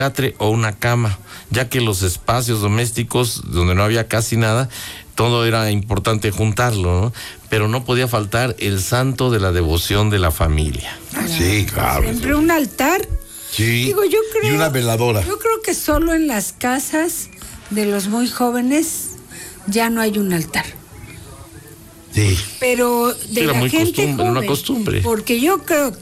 catre o una cama, ya que los espacios domésticos, donde no había casi nada, todo era importante juntarlo, ¿no? Pero no podía faltar el santo de la devoción de la familia. Sí, claro. Siempre un altar. Sí. Digo, yo creo, y una veladora. Yo creo que solo en las casas de los muy jóvenes ya no hay un altar. Sí. Pero de Era la muy gente costumbre, joven, una costumbre. porque yo creo